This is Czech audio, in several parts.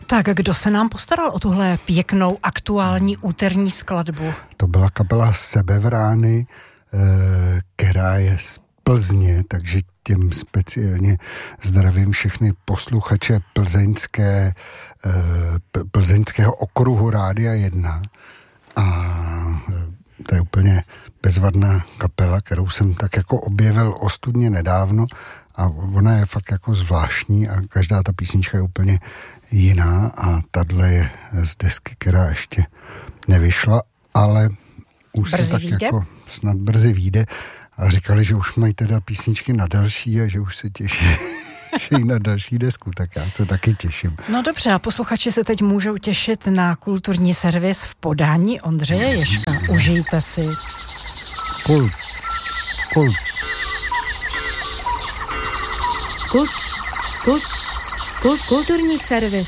Tak kdo se nám postaral o tuhle pěknou aktuální úterní skladbu? To byla kapela Sebevrány, která je z Plzně, takže tím speciálně zdravím všechny posluchače plzeňského okruhu Rádia 1. A to je úplně bezvadná kapela, kterou jsem tak jako objevil ostudně nedávno a ona je fakt jako zvláštní a každá ta písnička je úplně jiná a tahle je z desky, která ještě nevyšla, ale už brzy se tak vyjde? jako snad brzy vyjde a říkali, že už mají teda písničky na další a že už se těší i na další desku, tak já se taky těším. No dobře, a posluchači se teď můžou těšit na kulturní servis v podání Ondřeje Ježka. Užijte si. Kulturní servis.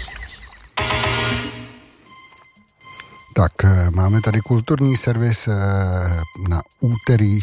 Tak máme tady kulturní servis na úterý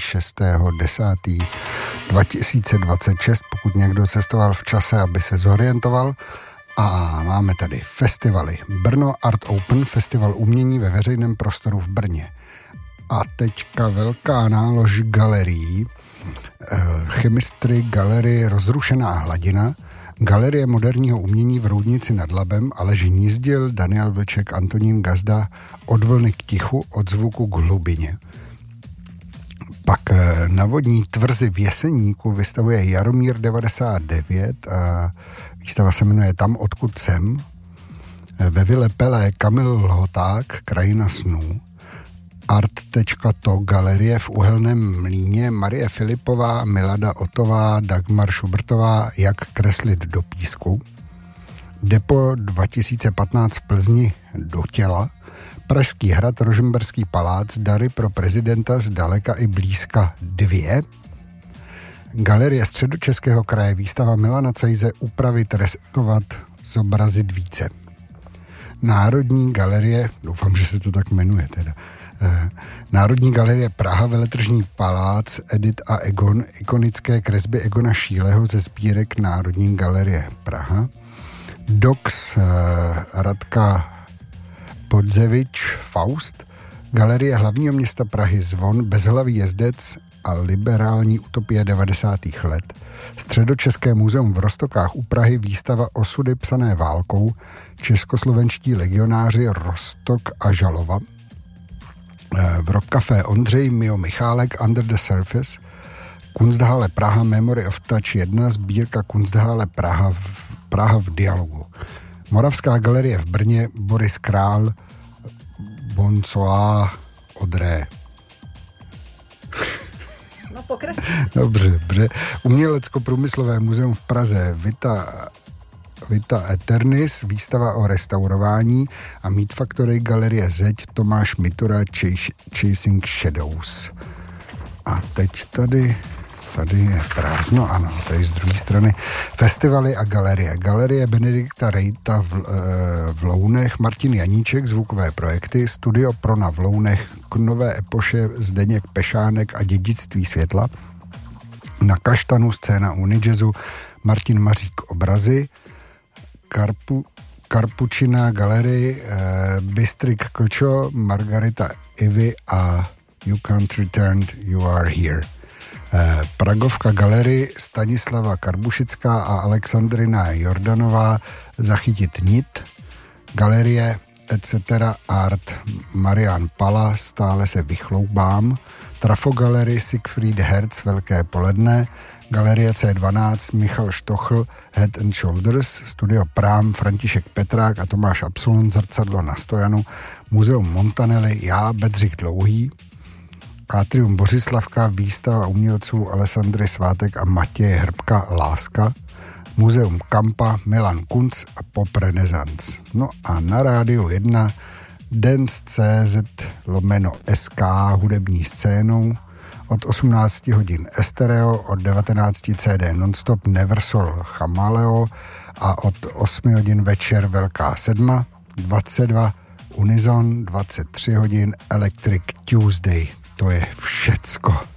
6.10.2026, pokud někdo cestoval v čase, aby se zorientoval. A máme tady festivaly. Brno Art Open, festival umění ve veřejném prostoru v Brně. A teďka velká nálož galerií. Chemistry galerie Rozrušená hladina, Galerie moderního umění v Roudnici nad Labem, Aleš Hnízdil, Daniel Vlček, Antonín Gazda, Od vlny k tichu, od zvuku k hlubině. Pak na vodní tvrzi v Jeseníku vystavuje Jaromír 99 a výstava se jmenuje Tam, odkud jsem. Ve Vile Pelé Kamil Lhoták, Krajina snů. Art.to galerie v Uhelném Mlýně, Marie Filipová, Milada Otová, Dagmar Šubertová, Jak kreslit do písku. Depo 2015 v Plzni Do těla. Pražský hrad, Rožmberský palác, Dary pro prezidenta zdaleka i blízka 2. Galerie Středočeského kraje, výstava Milana Cejze Upravit, restovat, zobrazit více. Národní galerie, doufám, že se to tak jmenuje teda, Národní galerie Praha, Veletržní palác, Edit a Egon, ikonické kresby Egona Šíleho ze sbírek Národní galerie Praha. Dox Radka Podzevič Faust, Galerie hlavního města Prahy Zvon, Bezhlavý jezdec a liberální utopie 90. let. Středočeské muzeum v Roztokách u Prahy, výstava Osudy psané válkou, českoslovenští legionáři Roztok a Žalova. V Rock Café Ondřej Mio Michálek, Under the Surface, Kunsthalle Praha, Memory of Touch 1, sbírka Kunsthalle Praha v dialogu. Moravská galerie v Brně, Boris Král, Bonsoir Odré. No pokračuj. Dobře. Umělecko-průmyslové muzeum v Praze, Vita Eternis, výstava o restaurování a Meat Factory, galerie Zeď, Tomáš Mitura, Chasing Shadows. A teď tady je prázdno, ano, tady z druhé strany. Festivaly a galerie. Galerie Benedikta Rejta v Lounech, Martin Janíček, zvukové projekty, Studio Prona v Lounech, k Nové epoše Zdeněk Pešánek a Dědictví světla. Na Kaštanu scéna Unijazzu, Martin Mařík obrazy, Karpučina galerii, Bystrik Klčo, Margarita Ivy a You Can't Return, You Are Here. Pragovka galerii, Stanislava Karbušická a Alexandrina Jordanová, Zachytit nit. Galerie etc. Art, Marian Pala, Stále se vychloubám. Trafogalerie Siegfried Herz, Velké poledne. Galerie C12, Michal Štochl, Head and Shoulders, Studio Prám, František Petrák a Tomáš Absolon, Zrcadlo na Stojanu, Muzeum Montanelli, já, Bedřich Dlouhý, Atrium Bořislavka, výstava umělců Alessandry Svátek a Matěje Hrbka, Láska, Muzeum Kampa, Milan Kunc a Pop Renaissance. No a na Rádiu 1 Dance.cz/SK hudební scénou, od 18 hodin Estereo, od 19 CD Nonstop, Neversol Chamaleo a od 8 hodin večer Velká sedma, 22 Unison, 23 hodin Electric Tuesday. To je všecko.